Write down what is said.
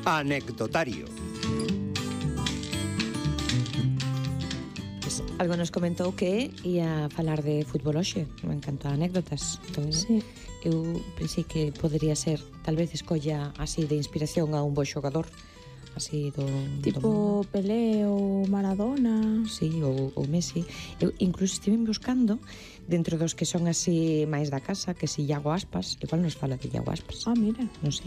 Anecdotario. Pues algo nos comentou que ia falar de fútbol hoxe en canto a anécdotas. Entón, Sí. eu pensei que podería ser, tal vez escolla así de inspiración a un bo xogador, así do Tipo Pelé ou Maradona. Sí, ou Messi. Eu incluso estive buscando dentro dos que son así máis da casa, que si Iago Aspas, igual nos fala de Iago Aspas. Ah, mira. Non sei.